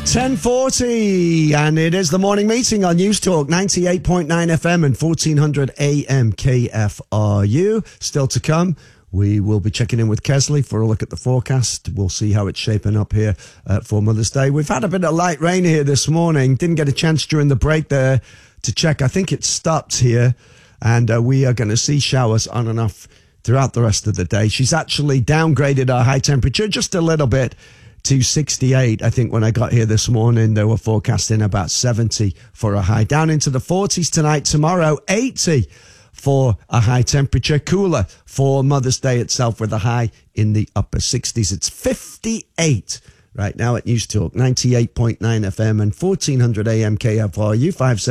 10:40, and it is the morning meeting on News Talk 98.9 FM and 1400 AM KFRU. Still to come, we will be checking in with Kesley for a look at the forecast. We'll see how it's shaping up here for Mother's Day. We've had a bit of light rain here this morning. Didn't get a chance during the break there to check. I think it stopped here, and we are going to see showers on and off throughout the rest of the day. She's actually downgraded our high temperature just a little bit to 68. I think when I got here this morning, they were forecasting about 70 for a high. Down into the 40s tonight, tomorrow, 80 for a high temperature. Cooler for Mother's Day itself with a high in the upper 60s. It's 58 right now at News Talk 98.9 FM and 1400 AM KFRU.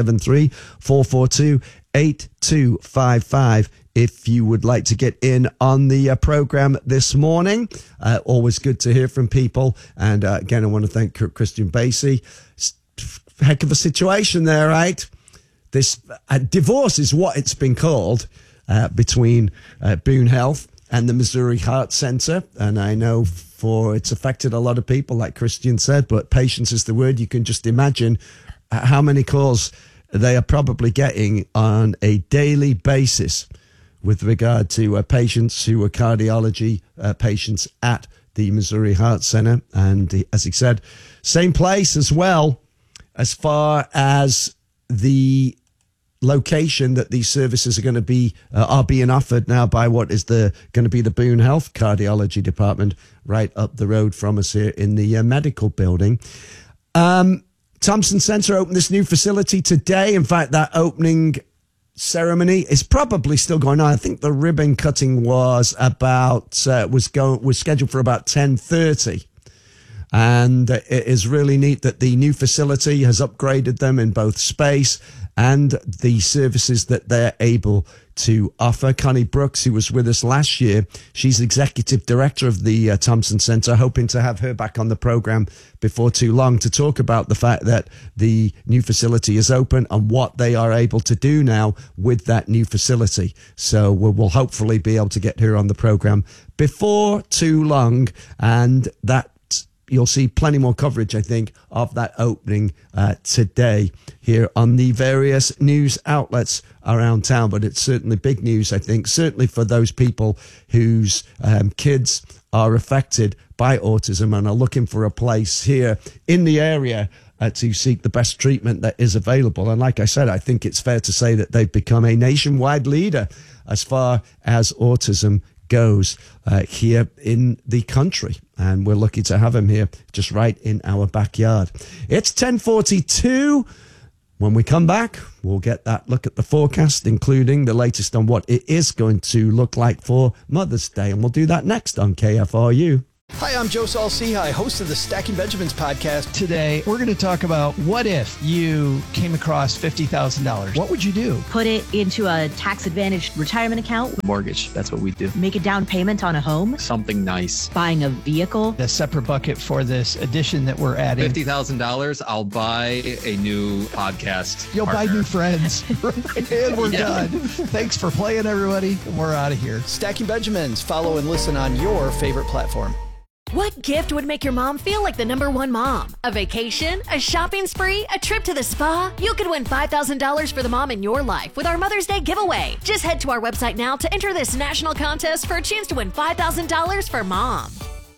573-442-8255 if you would like to get in on the program this morning. Always good to hear from people. And again, I want to thank Christian Basie. Heck of a situation there, right? This divorce is what it's been called between Boone Health and the Missouri Heart Center. And I know it's affected a lot of people, like Christian said, but patience is the word. You can just imagine how many calls they are probably getting on a daily basis with regard to patients who are cardiology patients at the Missouri Heart Center. And as he said, same place as well as far as the location that these services are going to be are being offered now by what is going to be the Boone Health Cardiology Department right up the road from us here in the medical building. Thompson Center opened this new facility today. In fact, that opening ceremony is probably still going on. I think the ribbon cutting was scheduled for about 10:30. And it is really neat that the new facility has upgraded them in both space and the services that they're able to offer. Connie Brooks, who was with us last year, she's executive director of the Thompson Center, hoping to have her back on the program before too long to talk about the fact that the new facility is open and what they are able to do now with that new facility. So we'll hopefully be able to get her on the program before too long, and that you'll see plenty more coverage, I think, of that opening today here on the various news outlets around town. But it's certainly big news, I think, certainly for those people whose kids are affected by autism and are looking for a place here in the area to seek the best treatment that is available. And like I said, I think it's fair to say that they've become a nationwide leader as far as autism goes here in the country, and we're lucky to have him here just right in our backyard. It's 10:42. When we come back, we'll get that look at the forecast, including the latest on what it is going to look like for Mother's Day, and we'll do that next on KFRU. Hi, I'm Joe Saul-Sehy, host of the Stacking Benjamins podcast. Today, we're going to talk about what if you came across $50,000? What would you do? Put it into a tax-advantaged retirement account. Mortgage, that's what we do. Make a down payment on a home. Something nice. Buying a vehicle. A separate bucket for this addition that we're adding. $50,000, I'll buy a new podcast You'll partner. buy new friends. And we're done. Thanks for playing, everybody. We're out of here. Stacking Benjamins. Follow and listen on your favorite platform. What gift would make your mom feel like the #1 mom? A vacation? A shopping spree? A trip to the spa? You could win $5,000 for the mom in your life with our Mother's Day giveaway. Just head to our website now to enter this national contest for a chance to win $5,000 for mom.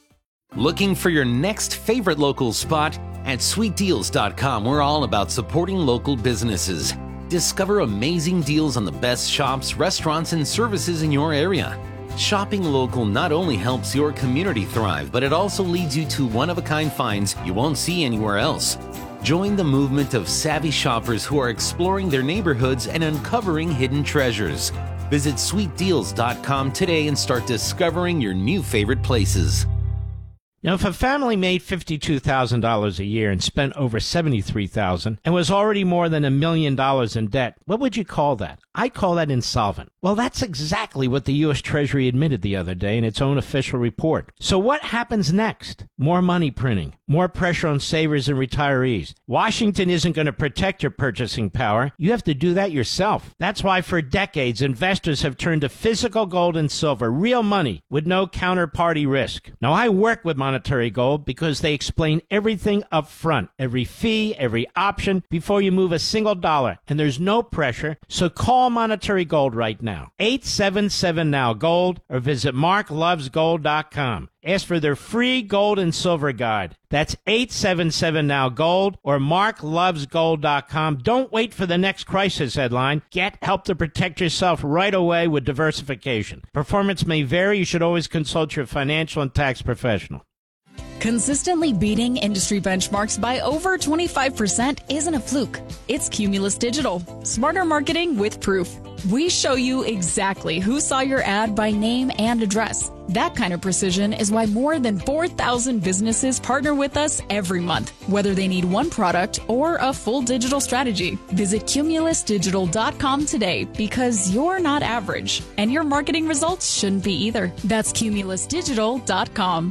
Looking for your next favorite local spot? At sweetdeals.com, we're all about supporting local businesses. Discover amazing deals on the best shops, restaurants, and services in your area. Shopping local not only helps your community thrive, but it also leads you to one-of-a-kind finds you won't see anywhere else. Join the movement of savvy shoppers who are exploring their neighborhoods and uncovering hidden treasures. Visit sweetdeals.com today and start discovering your new favorite places. Now, if a family made $52,000 a year and spent over $73,000 and was already more than $1 million in debt, what would you call that? I call that insolvent. Well, that's exactly what the U.S. Treasury admitted the other day in its own official report. So what happens next? More money printing, more pressure on savers and retirees. Washington isn't going to protect your purchasing power. You have to do that yourself. That's why for decades, investors have turned to physical gold and silver, real money with no counterparty risk. Now, I work with Monetary Gold because they explain everything up front, every fee, every option, before you move a single dollar. And there's no pressure, so call Monetary Gold right now. 877-NOW-GOLD or visit marklovesgold.com. Ask for their free gold and silver guide. That's 877-NOW-GOLD or marklovesgold.com. Don't wait for the next crisis headline. Get help to protect yourself right away with diversification. Performance may vary. You should always consult your financial and tax professional. Consistently beating industry benchmarks by over 25% isn't a fluke. It's Cumulus Digital. Smarter marketing with proof. We show you exactly who saw your ad by name and address. That kind of precision is why more than 4,000 businesses partner with us every month, whether they need one product or a full digital strategy. Visit cumulusdigital.com today because you're not average, and your marketing results shouldn't be either. That's cumulusdigital.com.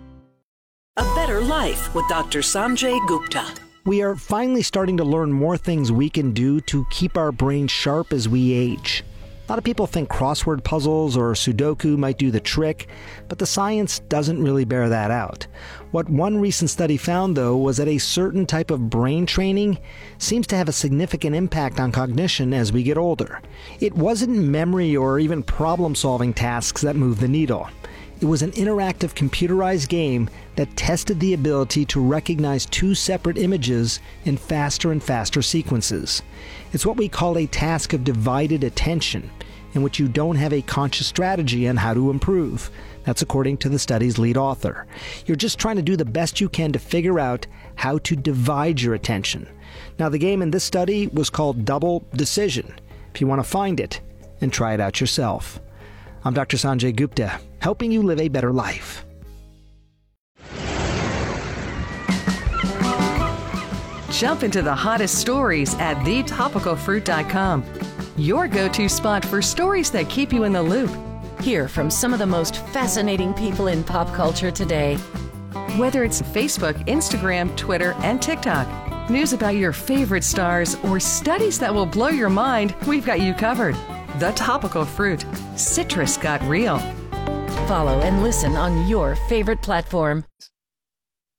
A Better Life with Dr. Sanjay Gupta. We are finally starting to learn more things we can do to keep our brains sharp as we age. A lot of people think crossword puzzles or Sudoku might do the trick, but the science doesn't really bear that out. What one recent study found, though, was that a certain type of brain training seems to have a significant impact on cognition as we get older. It wasn't memory or even problem-solving tasks that moved the needle. It was an interactive computerized game that tested the ability to recognize two separate images in faster and faster sequences. It's what we call a task of divided attention, in which you don't have a conscious strategy on how to improve. That's according to the study's lead author. You're just trying to do the best you can to figure out how to divide your attention. Now, the game in this study was called Double Decision. If you want to find it and try it out yourself. I'm Dr. Sanjay Gupta, helping you live a better life. Jump into the hottest stories at thetopicalfruit.com. Your go-to spot for stories that keep you in the loop. Hear from some of the most fascinating people in pop culture today. Whether it's Facebook, Instagram, Twitter, and TikTok, news about your favorite stars, or studies that will blow your mind, we've got you covered. The Topical Fruit. Citrus got real. Follow and listen on your favorite platform.